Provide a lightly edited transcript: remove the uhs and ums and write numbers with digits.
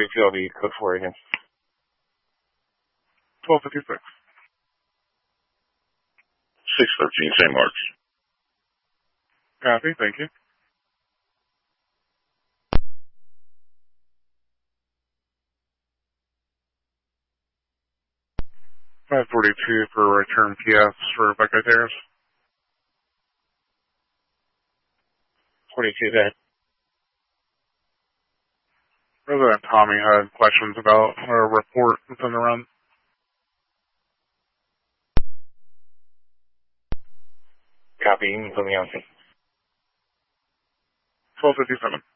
1042, I'll be code 4 again. 1256. 613, St. Mark's. Copy, thank you. $542 for return PS for Buckeye Terrace. 42, go ahead. Resident Tommy had questions about a report within the run. Copy, you can put me on. 1257.